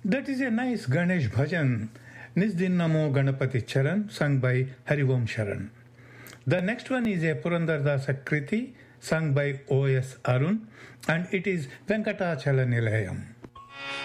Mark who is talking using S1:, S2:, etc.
S1: That is a nice Ganesh bhajan. Nisdin Namo Ganapati Charan, sung by Harivom Sharan. The next one is a Purandardasa Kriti, sung by O.S. Arun, and it is Venkatachala Nilayam.